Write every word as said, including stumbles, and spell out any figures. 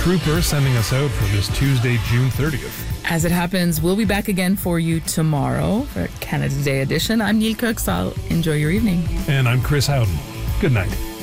trooper sending us out for this Tuesday, June thirtieth. As it happens, we'll be back again for you tomorrow for Canada Day edition. I'm Neil Cooks. I'll enjoy your evening. And I'm Chris Howden. Good night.